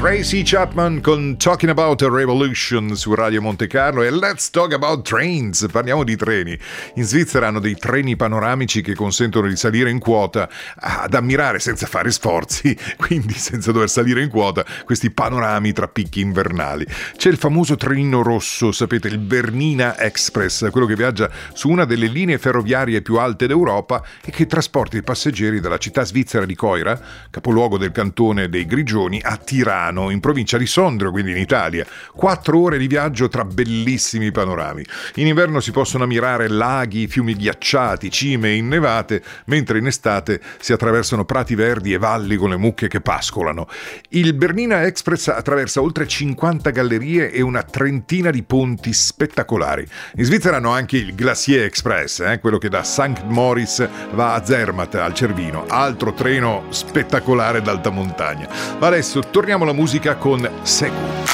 Tracy Chapman con Talking About a Revolution su Radio Monte Carlo e Let's Talk About Trains, parliamo di treni. In Svizzera hanno dei treni panoramici che consentono di salire in quota, ad ammirare senza fare sforzi, quindi senza dover salire in quota, questi panorami tra picchi invernali. C'è il famoso trenino rosso, sapete, il Bernina Express, quello che viaggia su una delle linee ferroviarie più alte d'Europa e che trasporta i passeggeri dalla città svizzera di Coira, capoluogo del cantone dei Grigioni, a Tirano, in provincia di Sondrio, quindi in Italia. 4 ore di viaggio tra bellissimi panorami. In inverno si possono ammirare laghi, fiumi ghiacciati, cime innevate, mentre in estate si attraversano prati verdi e valli con le mucche che pascolano. Il Bernina Express attraversa oltre 50 gallerie e una trentina di ponti spettacolari. In Svizzera hanno anche il Glacier Express, quello che da St. Moritz va a Zermatt, al Cervino, altro treno spettacolare d'alta montagna. Ma adesso torniamo alla musica con Seku.